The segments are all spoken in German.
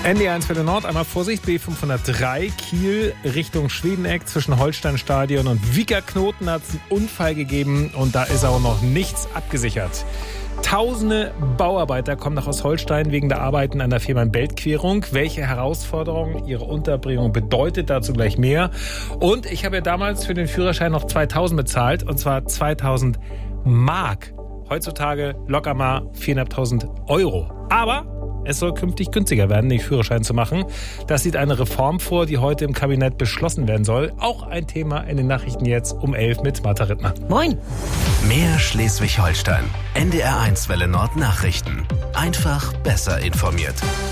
NDR1 für den Nord, einmal Vorsicht, B503, Kiel Richtung Schwedeneck zwischen Holsteinstadion und Wickerknoten hat es einen Unfall gegeben und da ist auch noch nichts abgesichert. Tausende Bauarbeiter kommen nach Ostholstein wegen der Arbeiten an der Fehmarn-Belt-Querung. Welche Herausforderungen ihre Unterbringung bedeutet, dazu gleich mehr. Und ich habe ja damals für den Führerschein noch 2.000 bezahlt, und zwar 2.000 Mark. Heutzutage locker mal 4.500 Euro. Aber es soll künftig günstiger werden, den Führerschein zu machen. Das sieht eine Reform vor, die heute im Kabinett beschlossen werden soll. Auch ein Thema in den Nachrichten jetzt um 11 mit Martha Rittner. Moin. Mehr Schleswig-Holstein. NDR1 Welle Nord Nachrichten. Einfach besser informiert.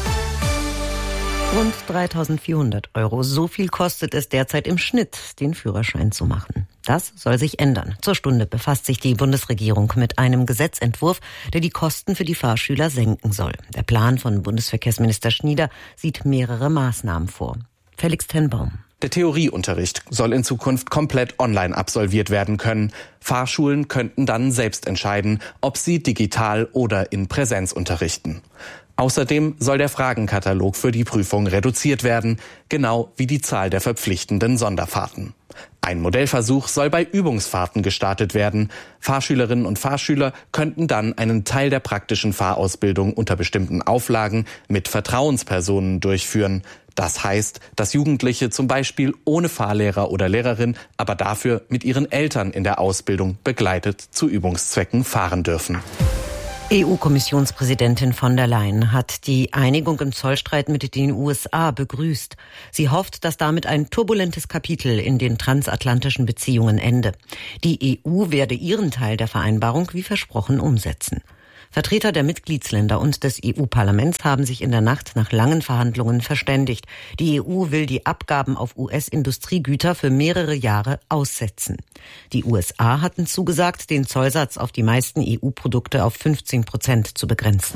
Rund 3.400 Euro. So viel kostet es derzeit im Schnitt, den Führerschein zu machen. Das soll sich ändern. Zur Stunde befasst sich die Bundesregierung mit einem Gesetzentwurf, der die Kosten für die Fahrschüler senken soll. Der Plan von Bundesverkehrsminister Schnieder sieht mehrere Maßnahmen vor. Felix Tenbaum. Der Theorieunterricht soll in Zukunft komplett online absolviert werden können. Fahrschulen könnten dann selbst entscheiden, ob sie digital oder in Präsenz unterrichten. Außerdem soll der Fragenkatalog für die Prüfung reduziert werden, genau wie die Zahl der verpflichtenden Sonderfahrten. Ein Modellversuch soll bei Übungsfahrten gestartet werden. Fahrschülerinnen und Fahrschüler könnten dann einen Teil der praktischen Fahrausbildung unter bestimmten Auflagen mit Vertrauenspersonen durchführen. Das heißt, dass Jugendliche zum Beispiel ohne Fahrlehrer oder Lehrerin, aber dafür mit ihren Eltern in der Ausbildung begleitet zu Übungszwecken fahren dürfen. EU-Kommissionspräsidentin von der Leyen hat die Einigung im Zollstreit mit den USA begrüßt. Sie hofft, dass damit ein turbulentes Kapitel in den transatlantischen Beziehungen ende. Die EU werde ihren Teil der Vereinbarung wie versprochen umsetzen. Vertreter der Mitgliedsländer und des EU-Parlaments haben sich in der Nacht nach langen Verhandlungen verständigt. Die EU will die Abgaben auf US-Industriegüter für mehrere Jahre aussetzen. Die USA hatten zugesagt, den Zollsatz auf die meisten EU-Produkte auf 15% zu begrenzen.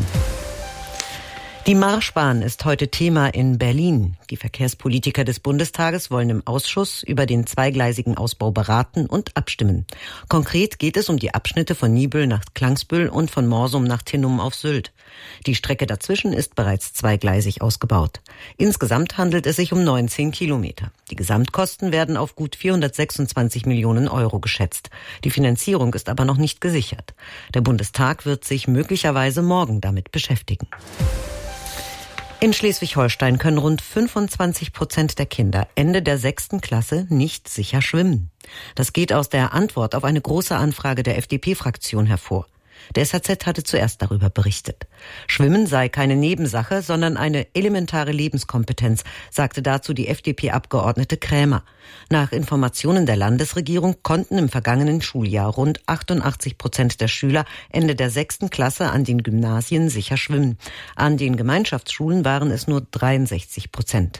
Die Marschbahn ist heute Thema in Berlin. Die Verkehrspolitiker des Bundestages wollen im Ausschuss über den zweigleisigen Ausbau beraten und abstimmen. Konkret geht es um die Abschnitte von Niebüll nach Klangsbüll und von Morsum nach Tinnum auf Sylt. Die Strecke dazwischen ist bereits zweigleisig ausgebaut. Insgesamt handelt es sich um 19 Kilometer. Die Gesamtkosten werden auf gut 426 Millionen Euro geschätzt. Die Finanzierung ist aber noch nicht gesichert. Der Bundestag wird sich möglicherweise morgen damit beschäftigen. In Schleswig-Holstein können rund 25% der Kinder Ende der 6. Klasse nicht sicher schwimmen. Das geht aus der Antwort auf eine große Anfrage der FDP-Fraktion hervor. Der SZ hatte zuerst darüber berichtet. Schwimmen sei keine Nebensache, sondern eine elementare Lebenskompetenz, sagte dazu die FDP-Abgeordnete Krämer. Nach Informationen der Landesregierung konnten im vergangenen Schuljahr rund 88% der Schüler Ende der 6. Klasse an den Gymnasien sicher schwimmen. An den Gemeinschaftsschulen waren es nur 63%.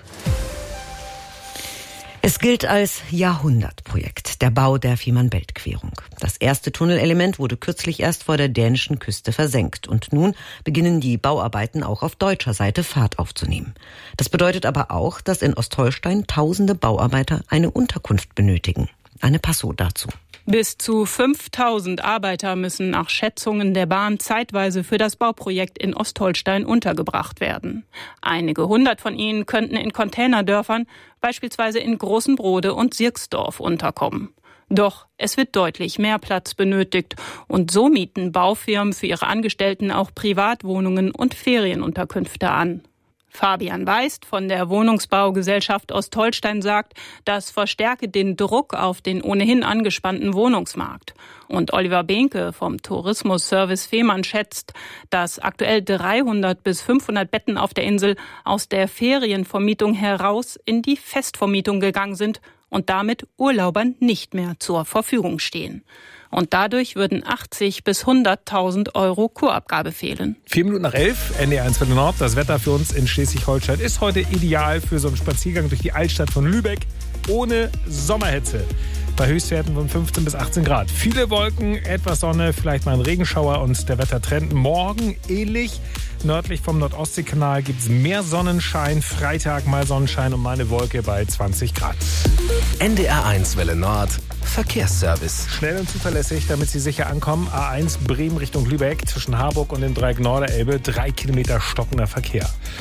Es gilt als Jahrhundertprojekt, der Bau der Fehmarn-Belt-Querung. Das erste Tunnelelement wurde kürzlich erst vor der dänischen Küste versenkt. Und nun beginnen die Bauarbeiten auch auf deutscher Seite Fahrt aufzunehmen. Das bedeutet aber auch, dass in Ostholstein tausende Bauarbeiter eine Unterkunft benötigen. Anne Passow dazu. Bis zu 5.000 Arbeiter müssen nach Schätzungen der Bahn zeitweise für das Bauprojekt in Ostholstein untergebracht werden. Einige hundert von ihnen könnten in Containerdörfern, beispielsweise in Großenbrode und Sirksdorf, unterkommen. Doch es wird deutlich mehr Platz benötigt und so mieten Baufirmen für ihre Angestellten auch Privatwohnungen und Ferienunterkünfte an. Fabian Weist von der Wohnungsbaugesellschaft Ostholstein sagt, das verstärke den Druck auf den ohnehin angespannten Wohnungsmarkt. Und Oliver Behnke vom Tourismusservice Fehmarn schätzt, dass aktuell 300 bis 500 Betten auf der Insel aus der Ferienvermietung heraus in die Festvermietung gegangen sind und damit Urlaubern nicht mehr zur Verfügung stehen. Und dadurch würden 80 bis 100.000 Euro Kurabgabe fehlen. 4 Minuten nach 11, NDR1 Welle Nord. Das Wetter für uns in Schleswig-Holstein ist heute ideal für so einen Spaziergang durch die Altstadt von Lübeck ohne Sommerhitze. Bei Höchstwerten von 15 bis 18 Grad. Viele Wolken, etwas Sonne, vielleicht mal ein Regenschauer und der Wettertrend morgen ähnlich. Nördlich vom Nordostseekanal gibt es mehr Sonnenschein. Freitag mal Sonnenschein und mal eine Wolke bei 20 Grad. NDR1 Welle Nord. Verkehrsservice. Schnell und zuverlässig, damit Sie sicher ankommen. A1 Bremen Richtung Lübeck zwischen Harburg und dem Dreieck Norderelbe. 3 Kilometer stockender Verkehr.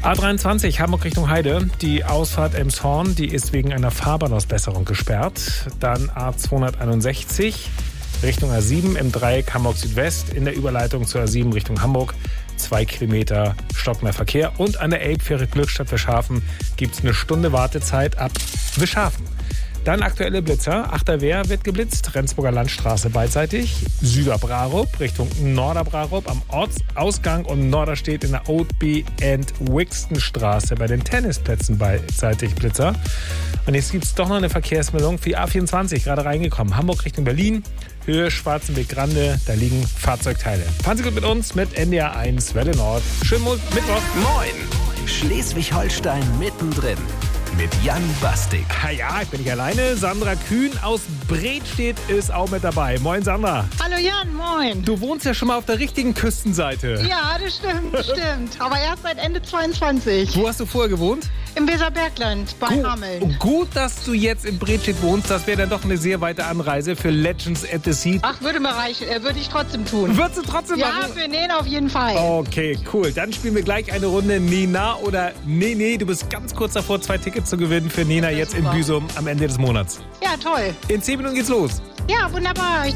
A23 Hamburg Richtung Heide. Die Ausfahrt Elmshorn, die ist wegen einer Fahrbahnausbesserung gesperrt. Dann A261 Richtung A7 im Dreieck Hamburg Südwest in der Überleitung zur A7 Richtung Hamburg. 2 Kilometer stockender Verkehr. Und an der Elbfähre Glückstadt Wischhafen gibt es eine Stunde Wartezeit ab Wischhafen. Dann aktuelle Blitzer. Achterwehr wird geblitzt. Rendsburger Landstraße beidseitig. Süderbrarup Richtung Norderbrarup am Ortsausgang und Norderstedt in der Oldby and Wixtonstraße bei den Tennisplätzen beidseitig Blitzer. Und jetzt gibt es doch noch eine Verkehrsmeldung für die A24, gerade reingekommen. Hamburg Richtung Berlin, Höhe Schwarzenberg-Grande, da liegen Fahrzeugteile. Fahren Sie gut mit uns mit NDR 1 Welle Nord. Schönen Mittwoch. Moin! Schleswig-Holstein mittendrin. Mit Jan Bastik. Ja, ich bin nicht alleine. Sandra Kühn aus Bredstedt ist auch mit dabei. Moin, Sandra. Hallo Jan, moin. Du wohnst ja schon mal auf der richtigen Küstenseite. Ja, das stimmt. Aber erst seit Ende 22. Wo hast du vorher gewohnt? Im Weserbergland bei Hameln. Gut, dass du jetzt in Bredstedt wohnst. Das wäre dann doch eine sehr weite Anreise für Legends at the Sea. Ach, würde mir reichen. Würde ich trotzdem tun. Würdest du trotzdem machen? Ja, für den auf jeden Fall. Okay, cool. Dann spielen wir gleich eine Runde Nena oder Nee. Du bist ganz kurz davor, 2 Tickets zu gewinnen für Nena jetzt in Büsum am Ende des Monats. Ja, toll. In 10 Minuten geht's los. Ja, wunderbar. Ich